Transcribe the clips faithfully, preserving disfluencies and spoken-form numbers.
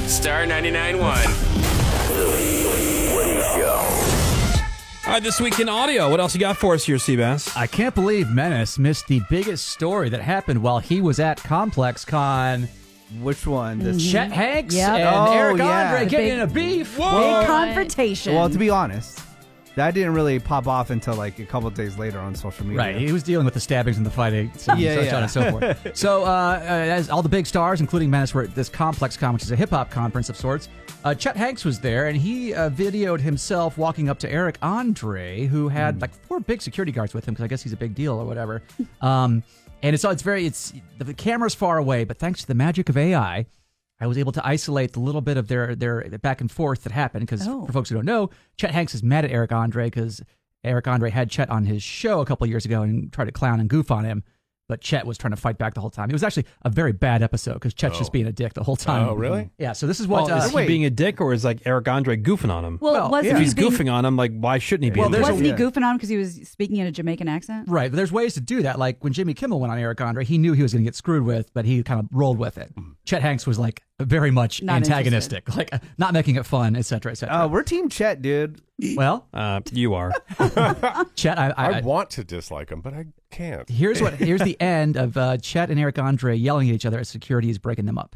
Star ninety-nine point one. All right, this week in audio, what else you got for us here, Seabass? I can't believe Menace missed the biggest story that happened while he was at Complex Con. Which one? The Chet Hanks Yep. and Oh, Eric yeah. Andre The getting big- in a beef. Big confrontation. Well, to be honest, that didn't really pop off until like a couple of days later on social media. Right, he was dealing with the stabbings and the fighting, so, Yeah, so yeah. on and so forth. So, uh, as all the big stars, including Menace, were at this Complex Con, which is a hip hop conference of sorts. Uh, Chet Hanks was there, and he uh, videoed himself walking up to Eric Andre, who had like four big security guards with him, because I guess he's a big deal or whatever. Um, and it's it's very it's the camera's far away, but thanks to the magic of A I, I was able to isolate the little bit of their their back and forth that happened. Because Oh. for folks who don't know, Chet Hanks is mad at Eric Andre because Eric Andre had Chet on his show a couple of years ago and tried to clown and goof on him, but Chet was trying to fight back the whole time. It was actually a very bad episode because Chet's Oh. just being a dick the whole time. Oh, really? Yeah. So this is what. Well, uh, is he being a dick, or is like Eric Andre goofing on him? well, well, wasn't if he he's being, goofing on him, like, why shouldn't he be? Well, a there's dick? wasn't he Yeah. goofing on because he was speaking in a Jamaican accent? Right, but there's ways to do that. Like when Jimmy Kimmel went on Eric Andre, he knew he was going to get screwed with, but he kind of rolled with it. Chet Hanks was like very much Not antagonistic, like uh, not making it fun, et cetera, et cetera. Uh, we're Team Chet, dude. well, Uh, you are. Chet, I, I, I want to dislike him, but I can't. here's what here's the end of uh, Chet and Eric Andre yelling at each other as security is breaking them up.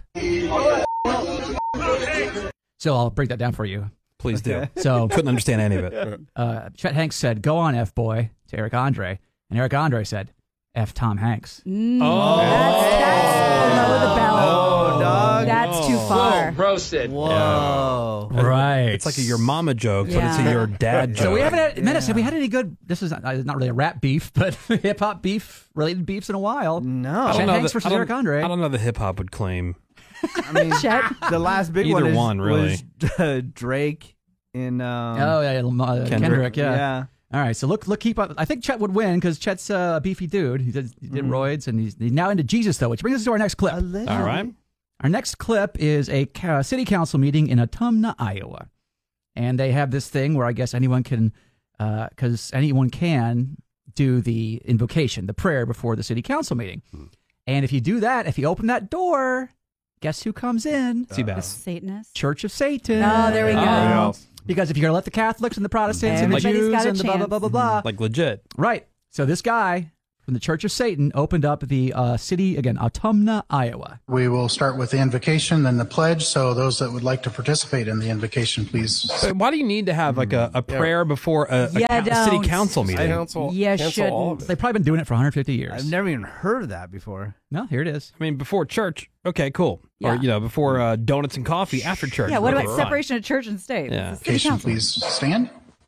So I'll break that down for you. Please do. So Couldn't understand any of it. uh, Chet Hanks said, "Go on, F boy," to Eric Andre, and Eric Andre said, "F Tom Hanks." Mm, Oh. that's, that's below the belt. Oh, dog. That's too far. Whoa. Right. It's like a your mama joke, but it's Yeah. a your dad joke. So we haven't had Menace. Have we had any good? This is not, uh, not really a rap beef, but hip hop beef related beefs in a while. No. I Chet don't know Hanks that- versus I don't- Eric Andre. I don't know the hip hop would claim. I mean, Chet. the last big Either one, is, one, really. was uh, Drake in um, Oh yeah, uh, Kendrick. Kendrick. yeah. yeah. All right, so look, look, keep up. I think Chet would win because Chet's uh, a beefy dude. He did, he did roids, and he's, he's now into Jesus, though, which brings us to our next clip. A little. All right. Our next clip is a ca- city council meeting in Autumna, Iowa, and they have this thing where I guess anyone can, because anyone can do the invocation, the prayer before the city council meeting, and if you do that, if you open that door, guess who comes in? Seabass. Satanist. Church of Satan. Oh, there we go. Oh, Because if you're going to let the Catholics and the Protestants and the Everybody's Jews got a and the blah, blah, chance. blah, blah, blah. Like legit. Right. So this guy from the Church of Satan opened up the uh, city, again, Autumna, Iowa. We will start with the invocation, then the pledge. So those that would like to participate in the invocation, please. But why do you need to have like a, a prayer before a, a, Yeah, ca- a city don't. council meeting? Cancel, You cancel all of it. They've probably been doing it for one hundred fifty years. I've never even heard of that before. No, here it is. I mean, before church, okay, cool. Or, Yeah. you know, before uh, donuts and coffee after church. Yeah, what Okay, about fine. separation of church and state? Yeah. It's the city Invocation, council. please stand.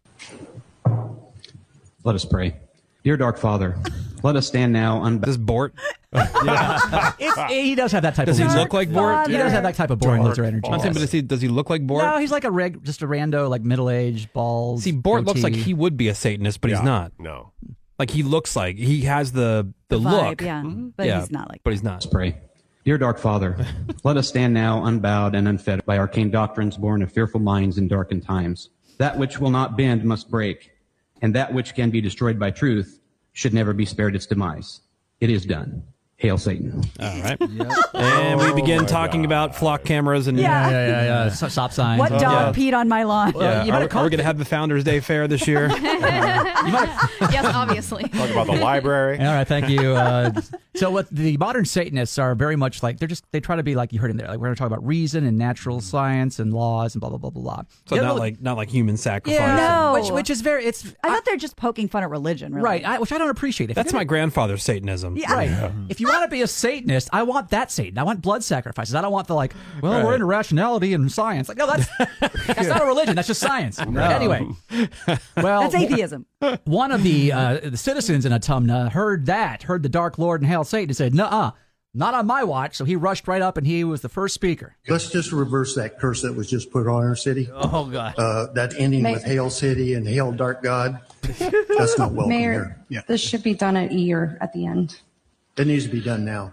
Let us pray. Dear Dark Father, let us stand now unbound. This Bort? It's, he does have that type Does of he loser. look like Bort? He does have that type of boring loser energy. I'm saying, but does he, does he look like Bort? No, he's like a reg, just a rando, like middle-aged, bald. See, Bort looks like goatee. he would be a Satanist, but Yeah. he's not. No. Like he looks like he has the the, Vibe, look. yeah. But Yeah, he's not like But he's not. Let's pray. Dear Dark Father, let us stand now unbowed and unfettered by arcane doctrines born of fearful minds in darkened times. That which will not bend must break, and that which can be destroyed by truth should never be spared its demise. It is done. Hail Satan. All right. And we begin talking about flock cameras and Yeah. Yeah, yeah, yeah. yeah. S- Stop signs. What Uh, dog peed on my lawn? Yeah. you might Are, have called- are we going to have the Founders Day Fair this year? Yes, obviously. Talk about the library. All right, thank you. Uh, so, what the modern Satanists are very much like, they're just, they try to be like, you heard in there, like we're going to talk about reason and natural science and laws and blah, blah, blah, blah, blah. So Yeah, not look- like not like human sacrifice. yeah, No. which, which is very, it's, I thought they're just poking fun at religion, really. right, I, which I don't appreciate. If That's you're my grandfather's Satanism. Yeah. Right. If you want to be a Satanist, I want that Satan. I want blood sacrifices. I don't want the like, well, we're Right. into rationality and science. Like, no, that's that's not a religion. That's just science. Anyway, well, That's atheism. one of the uh, the citizens in Autumna heard that, heard the Dark Lord and Hail Satan, and said, "Nuh-uh, not on my watch." So he rushed right up, and he was the first speaker. Let's just reverse that curse that was just put on our city. Oh, God. Uh, that ending May- with Hail City and Hail Dark God. That's not welcome Mayor, here. Yeah. this should be done at E or at the end. It needs to be done now.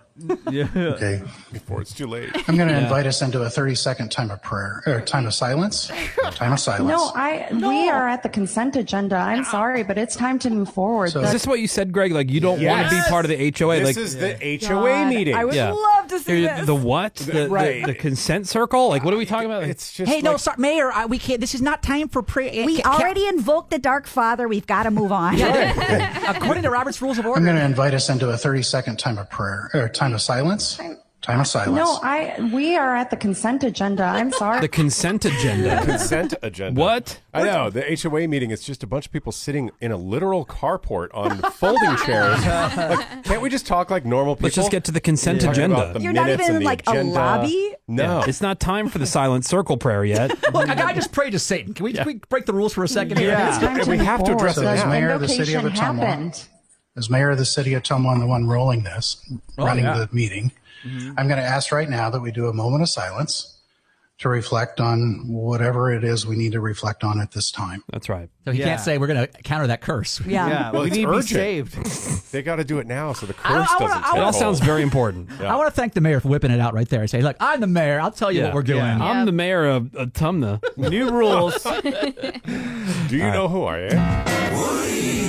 Yeah. Okay. Before it's too late. I'm going to invite us into a thirty-second time of prayer, or time of silence. Time of silence. No, I. We are at the consent agenda. I'm sorry, but it's time to move forward. So- Is this what you said, Greg? Like, you don't want to be Yes. part of the H O A? This like, is the H O A God, meeting. I would Yeah. love to see the, this. the what? The, Right. the, the consent circle? Like, what are we talking about? Like, It's just Hey, no, like, sorry, Mayor, I, we can't. This is not time for prayer. we already invoked the Dark Father. We've got to move on. according to Robert's Rules of I'm Order. going to invite us into a thirty-second time of prayer, or time of silence. Time of silence. No, I. We are at the consent agenda. I'm sorry. the consent agenda. consent agenda. What? I know. The H O A meeting is just a bunch of people sitting in a literal carport on folding chairs. Like, can't we just talk like normal people? Let's just get to the consent Talk agenda. about the You're not minutes even and in, the like, a agenda. lobby? No. It's not time for the silent circle prayer yet. Look, a guy just prayed to Satan. Can we, can we break the rules for a second here? It's time And to we move have to address forward. it As now. mayor of the city of Invocation Ottumwa, happened. as mayor of the city of Ottumwa and the one rolling this, running yeah. the meeting, I'm going to ask right now that we do a moment of silence to reflect on whatever it is we need to reflect on at this time. That's right. So he Yeah. can't say we're going to counter that curse. Yeah. Yeah, Well, we it's need to be urgent. saved. They got to do it now so the I don't- curse I wanna- doesn't I take It all hold. sounds very important. I want to thank the mayor for whipping it out right there. Say, look, I'm the mayor. I'll tell you Yeah. what we're doing. Yeah. I'm the mayor of, of Tumna. New rules. Do you know who I am?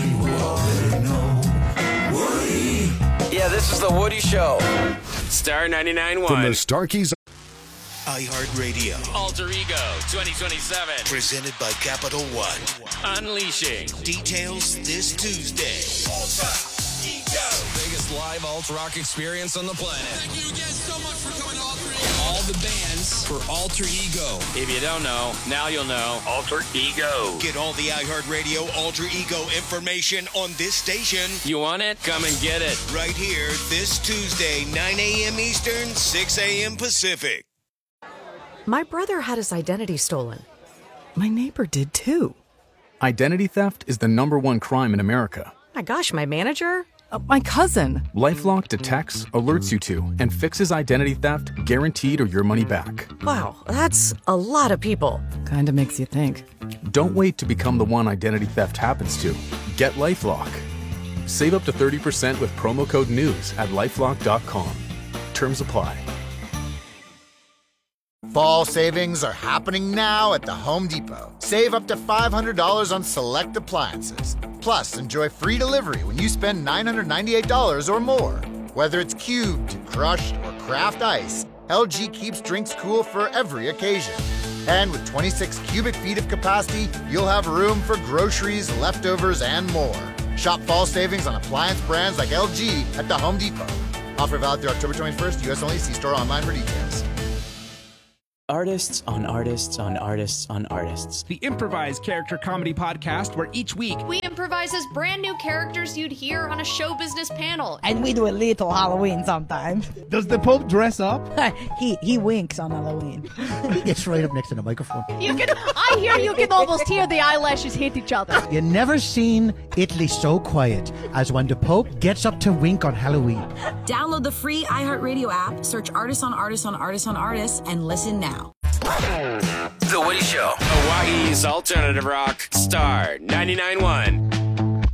Yeah, this is the Woody Show. Star ninety-nine point From one. the Starkeys iHeartRadio. Alter Ego twenty twenty-seven. Presented by Capital One. Unleashing. Details this Tuesday. Ultra Ego. Biggest live alt rock experience on the planet. Thank you guys so much for coming to Alter Ego. All the bands for Alter Ego. If you don't know, now you'll know. Alter Ego. Get all the iHeartRadio Alter Ego information on this station. You want it? Come and get it. Right here this Tuesday, nine a.m. Eastern, six a.m. Pacific. My brother had his identity stolen. My neighbor did too. Identity theft is the number one crime in America. My gosh, my manager? Uh, my cousin. LifeLock detects, alerts you to, and fixes identity theft guaranteed or your money back. Wow, that's a lot of people. Kinda makes you think. Don't wait to become the one identity theft happens to. Get LifeLock. Save up to thirty percent with promo code NEWS at lifelock dot com. Terms apply. Fall savings are happening now at the Home Depot. Save up to five hundred dollars on select appliances. Plus, enjoy free delivery when you spend nine hundred ninety-eight dollars or more. Whether it's cubed, crushed, or craft ice, L G keeps drinks cool for every occasion. And with twenty-six cubic feet of capacity, you'll have room for groceries, leftovers, and more. Shop fall savings on appliance brands like L G at the Home Depot. Offer valid through October twenty-first, U S only. See store online for details. Artists on artists on artists on artists. The improvised character comedy podcast where each week We improvise as brand new characters you'd hear on a show business panel. And we do a little Halloween sometimes. Does the Pope dress up? he he winks on Halloween. He gets right up next to the microphone. You can I hear you can almost hear the eyelashes hit each other. You never seen Italy so quiet as when the Pope gets up to wink on Halloween. Download the free iHeartRadio app, search Artists on Artists on Artists on Artists, and listen now. The Woody Show. Hawaii's alternative rock. Star ninety-nine point one.